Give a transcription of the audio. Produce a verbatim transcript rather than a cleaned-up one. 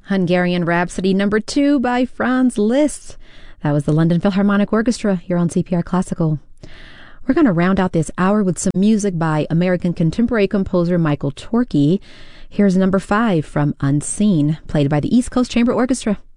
Hungarian Rhapsody number two by Franz Liszt. That was the London Philharmonic Orchestra here on C P R Classical. We're going to round out this hour with some music by American contemporary composer Michael Torke. Here's number five from Unseen, played by the East Coast Chamber Orchestra.